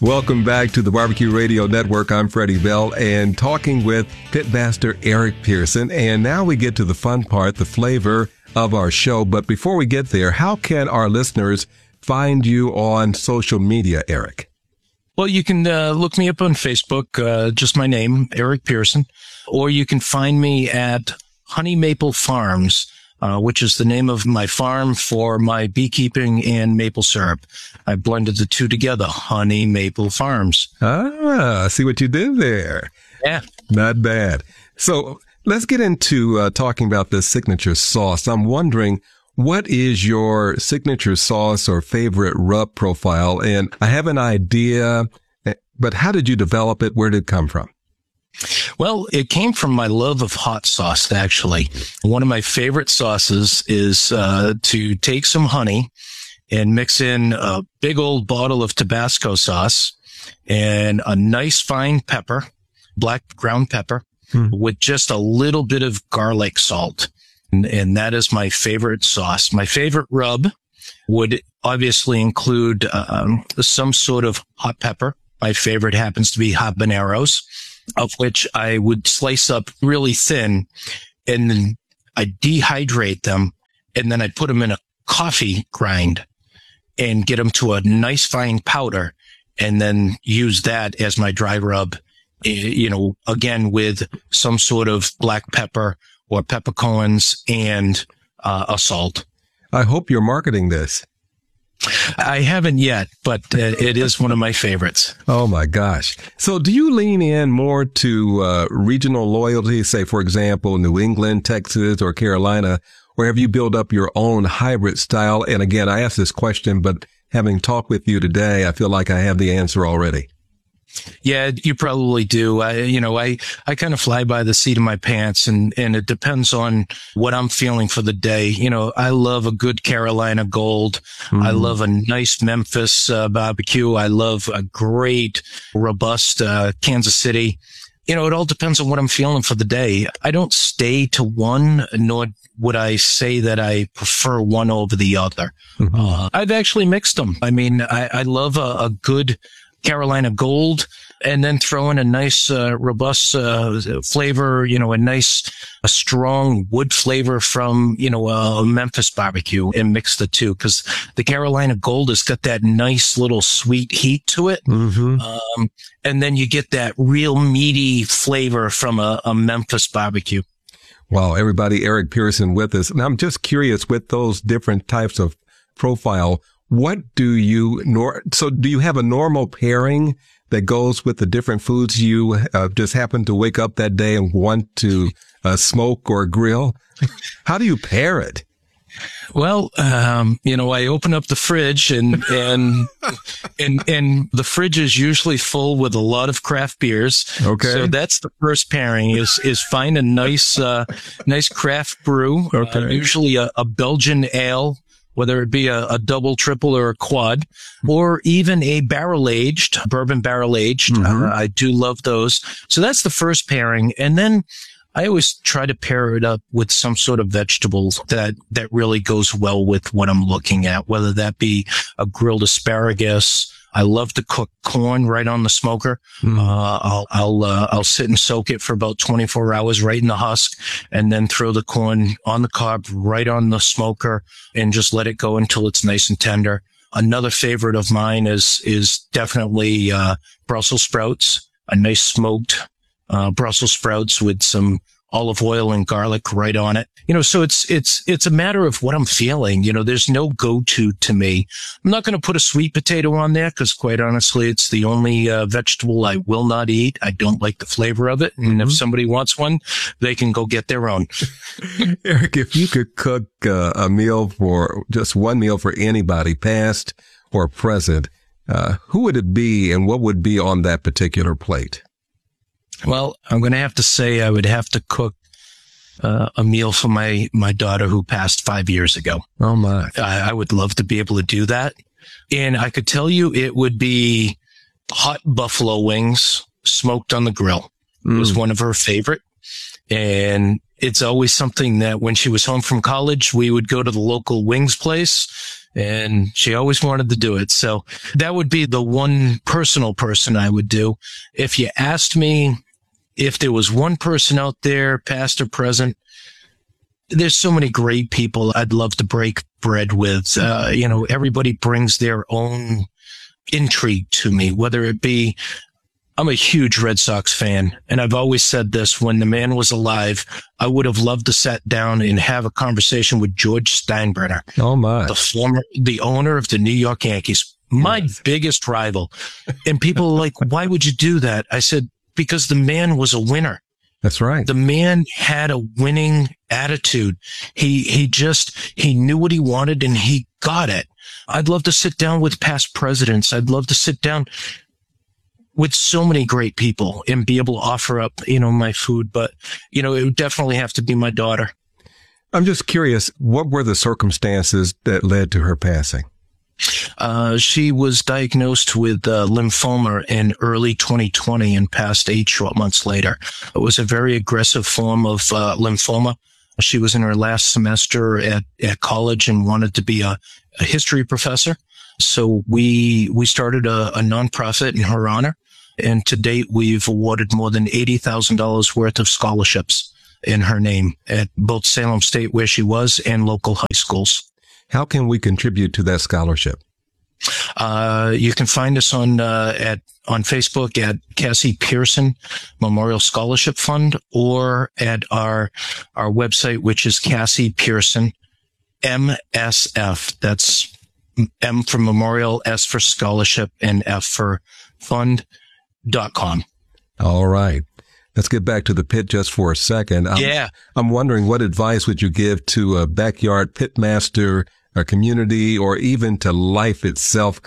Welcome back to the Barbecue Radio Network. I'm Freddie Bell and talking with Pitmaster Eric Pearson. And now we get to the fun part, the flavor of our show. But before we get there, how can our listeners find you on social media, Eric? Well, you can look me up on Facebook, just my name, Eric Pearson, or you can find me at Honey Maple Farms, which is the name of my farm for my beekeeping and maple syrup. I blended the two together, Honey Maple Farms. Ah, see what you did there. Yeah. Not bad. So let's get into talking about this signature sauce. I'm wondering, what is your signature sauce or favorite rub profile? And I have an idea, but how did you develop it? Where did it come from? Well, it came from my love of hot sauce, actually. One of my favorite sauces is to take some honey and mix in a big old bottle of Tabasco sauce and a nice fine pepper, black ground pepper, with just a little bit of garlic salt. And that is my favorite sauce. My favorite rub would obviously include some sort of hot pepper. My favorite happens to be habaneros, of which I would slice up really thin, and then I dehydrate them, and then I put them in a coffee grind and get them to a nice fine powder, and then use that as my dry rub, again with some sort of black pepper or peppercorns and a salt. I hope you're marketing this. I haven't yet, but it is one of my favorites. Oh, my gosh. So do you lean in more to regional loyalty, say, for example, New England, Texas, or Carolina, or have you built up your own hybrid style? And again, I asked this question, but having talked with you today, I feel like I have the answer already. Yeah, you probably do. I kind of fly by the seat of my pants, and it depends on what I'm feeling for the day. I love a good Carolina Gold. I love a nice Memphis barbecue. I love a great, robust Kansas City. It all depends on what I'm feeling for the day. I don't stay to one, nor would I say that I prefer one over the other. I've actually mixed them. I mean, I love a good Carolina Gold, and then throw in a nice, robust, flavor, a strong wood flavor from, a Memphis barbecue, and mix the two. Cause the Carolina Gold has got that nice little sweet heat to it. And then you get that real meaty flavor from a Memphis barbecue. Wow. Everybody, Eric Pearson with us. And I'm just curious, with those different types of profile, what do you have a normal pairing that goes with the different foods you just happen to wake up that day and want to smoke or grill? How do you pair it? Well, I open up the fridge and the fridge is usually full with a lot of craft beers. Okay. So that's the first pairing is find a nice craft brew. Okay. Usually a Belgian ale, whether it be a double, triple, or a quad, or even a bourbon barrel aged. I do love those. So that's the first pairing. And then I always try to pair it up with some sort of vegetables that really goes well with what I'm looking at, whether that be a grilled asparagus. I love to cook corn right on the smoker. I'll sit and soak it for about 24 hours right in the husk, and then throw the corn on the cob right on the smoker and just let it go until it's nice and tender. Another favorite of mine is definitely Brussels sprouts, a nice smoked Brussels sprouts with some olive oil and garlic right on it. So it's a matter of what I'm feeling. There's no go-to to me. I'm not going to put a sweet potato on there because, quite honestly, it's the only vegetable I will not eat. I don't like the flavor of it. And if somebody wants one, they can go get their own. Eric, if you could cook a meal just one meal for anybody, past or present, who would it be and what would be on that particular plate? Well, I'm going to have to say I would have to cook a meal for my daughter who passed 5 years ago. Oh, my. I would love to be able to do that. And I could tell you it would be hot buffalo wings smoked on the grill. It was one of her favorite. And it's always something that when she was home from college, we would go to the local wings place and she always wanted to do it. So that would be the one personal person I would do. If you asked me if there was one person out there, past or present, there's so many great people I'd love to break bread with. Everybody brings their own intrigue to me, whether it be, I'm a huge Red Sox fan, and I've always said this: when the man was alive, I would have loved to sit down and have a conversation with George Steinbrenner. Oh my. The owner of the New York Yankees, my biggest rival. And people are like, why would you do that? I said, because the man was a winner. That's right. The man had a winning attitude. He knew what he wanted and he got it. I'd love to sit down with past presidents. I'd love to sit down with so many great people and be able to offer up, my food. But, it would definitely have to be my daughter. I'm just curious, what were the circumstances that led to her passing? She was diagnosed with lymphoma in early 2020 and passed 8 short months later. It was a very aggressive form of lymphoma. She was in her last semester at college and wanted to be a history professor. So we started a nonprofit in her honor. And to date, we've awarded more than $80,000 worth of scholarships in her name at both Salem State, where she was, and local high schools. How can we contribute to that scholarship? You can find us on Facebook at Cassie Pearson Memorial Scholarship Fund, or at our website, which is Cassie Pearson MSF. That's M for Memorial, S for Scholarship, and F for Fund.com. All right. Let's get back to the pit just for a second. I'm wondering, what advice would you give to a backyard pitmaster, a community, or even to life itself